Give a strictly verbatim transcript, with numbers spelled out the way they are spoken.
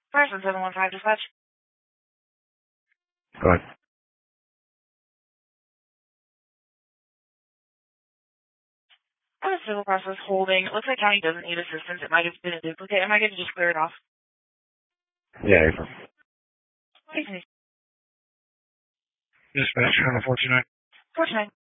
Person seven one five dispatch. Go ahead. I'm a civil process holding. It looks like county doesn't need assistance. It might have been a duplicate. Am I going to just clear it off? Yeah, April. Thanks, Dispatch, one four two nine. four two nine.